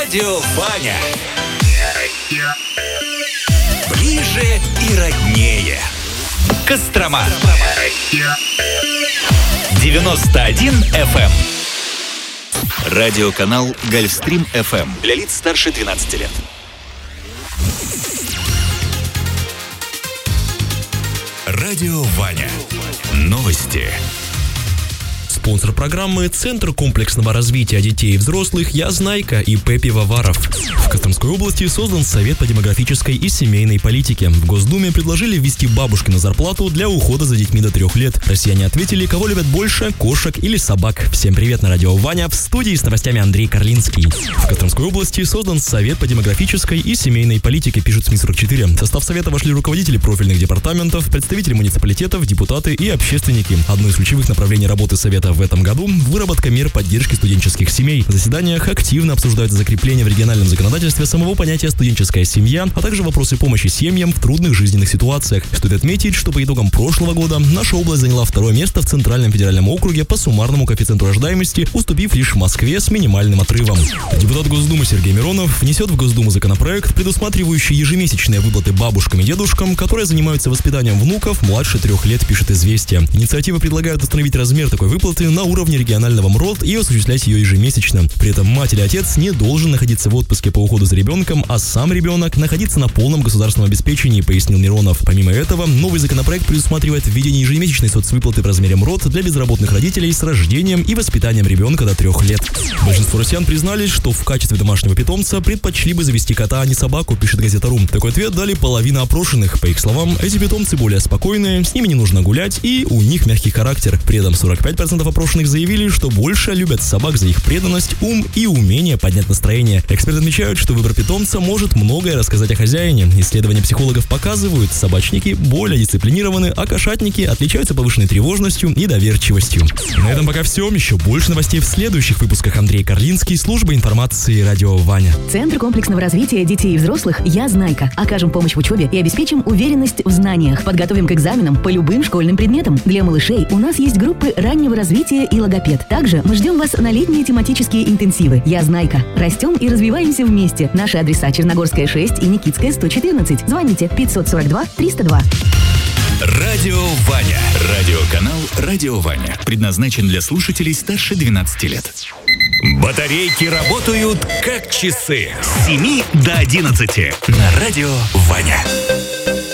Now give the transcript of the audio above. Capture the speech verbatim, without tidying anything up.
Радио Ваня. Ближе и роднее. Кострома. девяносто один эф эм. Радиоканал Гольфстрим эф эм. Для лиц старше двенадцати лет. Радио Ваня. Новости. Спонсор программы — Центр комплексного развития детей и взрослых «Я Знайка» и П. Пивоваров. В Костромской области создан Совет по демографической и семейной политике. В Госдуме предложили ввести бабушкину зарплату для ухода за детьми до трех лет. Россияне ответили, кого любят больше — кошек или собак. Всем привет, на радио Ваня, в студии с новостями Андрей Карлинский. В Костромской области создан Совет по демографической и семейной политике, пишет СМИ сорок четыре. В состав Совета вошли руководители профильных департаментов, представители муниципалитетов, депутаты и общественники. Одно из ключевых направлений работы Совета в этом году – выработка мер поддержки студенческих семей. В заседаниях активно обсуждаются закрепление в региональном законодательстве самого понятия «студенческая семья», а также вопросы помощи семьям в трудных жизненных ситуациях. Стоит отметить, что по итогам прошлого года наша область заняла второе место в Центральном федеральном округе по суммарному коэффициенту рождаемости, уступив лишь Москве с минимальным отрывом. Депутат Госдумы Сергей Миронов внесет в Госдуму законопроект, предусматривающий ежемесячные выплаты бабушкам и дедушкам, которые занимаются воспитанием внуков младше трех лет, пишет «Известия». Инициатива предлагает установить размер такой выплаты на уровне регионального МРОД и осуществлять ее ежемесячно. При этом мать или отец не должен находиться в отпуске по уходу за ребенком, а сам ребенок находиться на полном государственном обеспечении, пояснил Миронов. Помимо этого, новый законопроект предусматривает введение ежемесячной соцвыплаты в размере МРОД для безработных родителей с рождением и воспитанием ребенка до трех лет. Большинство россиян признались, что в качестве домашнего питомца предпочли бы завести кота, а не собаку, пишет газета РУ. Такой ответ дали половина опрошенных. По их словам, эти питомцы более спокойные, с ними не нужно гулять и у них мягкий характер. При этом сорок пять процентов опрошенных заявили, что больше любят собак за их преданность, ум и умение поднять настроение. Эксперты отмечают, что выбор питомца может многое рассказать о хозяине. Исследования психологов показывают, собачники более дисциплинированы, а кошатники отличаются повышенной тревожностью и доверчивостью. На этом пока все. Еще больше новостей в следующих выпусках. Андрей Карлинский, служба информации «Радио Ваня». Центр комплексного развития детей и взрослых «Я Знайка». Окажем помощь в учебе и обеспечим уверенность в знаниях. Подготовим к экзаменам по любым школьным предметам. Для малышей у нас есть группы раннего развития и логопед. Также мы ждем вас на летние тематические интенсивы. «Я Знайка». Растем и развиваемся вместе. Наши адреса: Черногорская, шесть и Никитская, сто четырнадцать. Звоните пятьсот сорок два триста два. Радио Ваня. Радиоканал «Радио Ваня» предназначен для слушателей старше двенадцати лет. Батарейки работают как часы с семи до одиннадцати на Радио Ваня.